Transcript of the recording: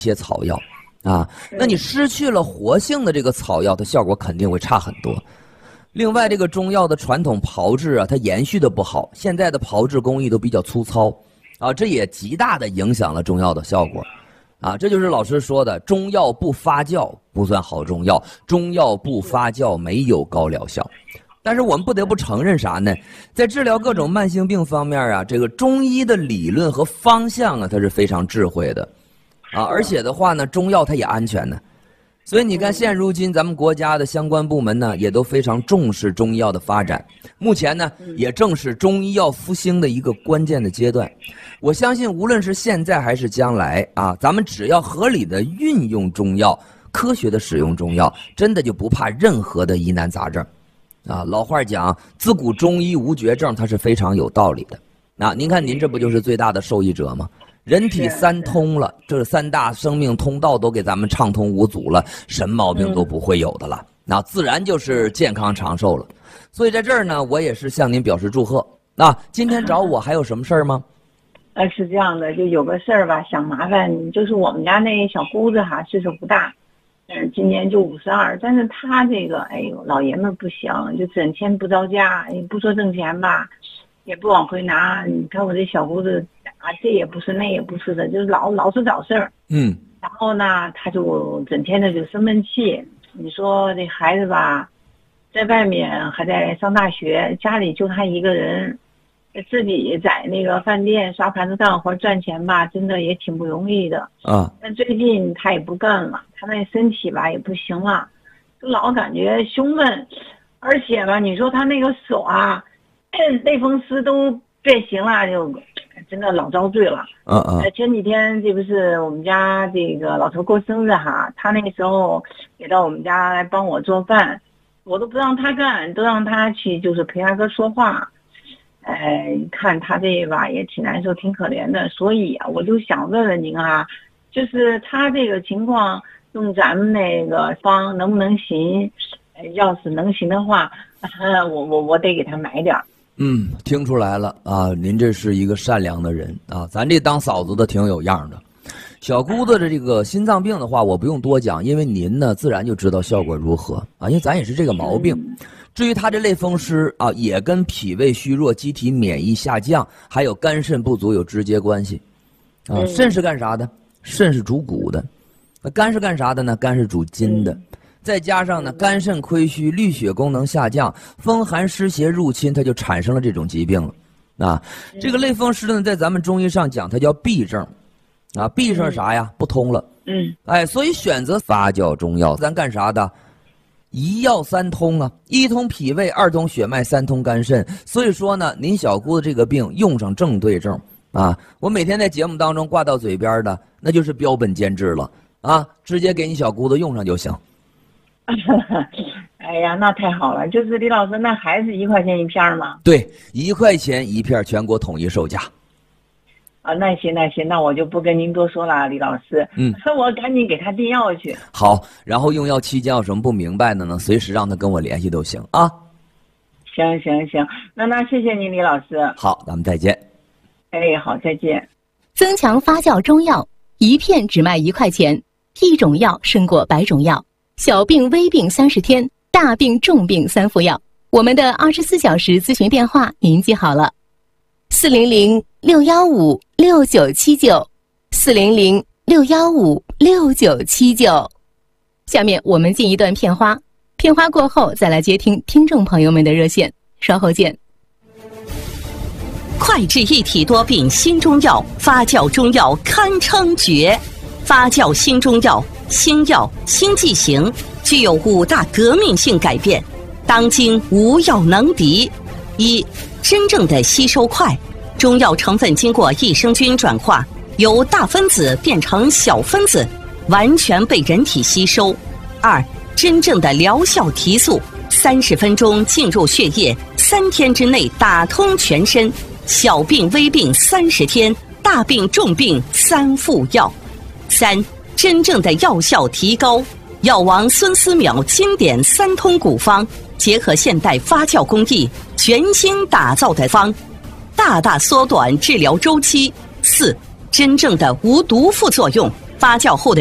些草药啊，那你失去了活性的这个草药，它效果肯定会差很多。另外，这个中药的传统炮制啊，它延续的不好，现在的炮制工艺都比较粗糙啊，这也极大的影响了中药的效果啊。这就是老师说的，中药不发酵不算好中药，中药不发酵没有高疗效。但是我们不得不承认啥呢？在治疗各种慢性病方面啊，这个中医的理论和方向啊，它是非常智慧的啊，而且的话呢，中药它也安全呢。所以你看，现如今咱们国家的相关部门呢，也都非常重视中医药的发展。目前呢，也正是中医药复兴的一个关键的阶段。我相信，无论是现在还是将来啊，咱们只要合理的运用中药，科学的使用中药，真的就不怕任何的疑难杂症。啊，老话讲，自古中医无绝症，它是非常有道理的。啊，您看您这不就是最大的受益者吗？人体三通了，这三大生命通道都给咱们畅通无阻了，什么毛病都不会有的了，那自然就是健康长寿了。所以在这儿呢，我也是向您表示祝贺。那今天找我还有什么事儿吗？ 是这样的，就有个事儿吧，想麻烦你，就是我们家那小姑子哈，岁数不大，今年就52，但是她这个，哎呦，老爷们不行，就整天不着家，也不说挣钱吧，也不往回拿。你看我这小姑子啊，这也不是那也不是的，就是老是找事儿。然后呢，她就整天的就生闷气。你说这孩子吧，在外面还在上大学，家里就他一个人，自己在那个饭店刷盘子干活赚钱吧，真的也挺不容易的啊。但最近他也不干了，他那身体吧也不行了，就老感觉胸闷，而且吧，你说他那个手啊，类风湿都变形了，就真的老遭罪了。前几天这不是我们家这个老头过生日哈，他那个时候也到我们家来帮我做饭，我都不让他干，都让他去就是陪他哥说话。看他这吧也挺难受，挺可怜的，所以啊，我就想问问您啊，就是他这个情况用咱们那个方能不能行？要是能行的话，我得给他买点儿。 听出来了啊，您这是一个善良的人啊，咱这当嫂子的挺有样的。小姑子的这个心脏病的话，我不用多讲，因为您呢自然就知道效果如何啊，因为咱也是这个毛病。至于他这类风湿啊，也跟脾胃虚弱、机体免疫下降，还有肝肾不足有直接关系啊。肾是干啥的？肾是主骨的。那肝是干啥的呢？肝是主筋的。再加上呢，肝肾亏虚，滤血功能下降，风寒湿邪入侵，它就产生了这种疾病了。啊，这个类风湿呢，在咱们中医上讲，它叫痹症。啊，痹症啥呀？不通了。所以选择发酵中药，咱干啥的？一药三通啊，一通脾胃，二通血脉，三通肝肾。所以说呢，您小姑子这个病用上正对症啊，我每天在节目当中挂到嘴边的，那就是标本兼治了啊，直接给你小姑子用上就行。 哎呀，那太好了！就是李老师，那还是1块钱一片吗？ 对，1块钱一片，全国统一售价。 啊，那行，那我就不跟您多说了，李老师。我赶紧给他订药去。好， 然后用药期间有什么不明白的呢？随时让他跟我联系都行啊。 行，那谢谢您，李老师。 好，咱们再见。 好，再见。 增强发酵中药，一片只卖1块钱，一种药胜过100种药。小病微病30天，大病重病3副药。我们的24小时咨询电话您记好了：400-615-6979，400-615-6979。下面我们进一段片花，片花过后再来接听听众朋友们的热线，稍后见。 快治一体多病新中药，发酵中药堪称绝。发酵新中药，新药新剂型，具有5大革命性改变，当今无药能敌。1、真正的吸收快，中药成分经过益生菌转化，由大分子变成小分子，完全被人体吸收。2、真正的疗效提速，30分钟进入血液，3天之内打通全身，小病微病30天，大病重病3副药。3、真正的药效提高，药王孙思邈经典3通古方，结合现代发酵工艺，全新打造的方，大大缩短治疗周期。4、真正的无毒副作用， 发酵后的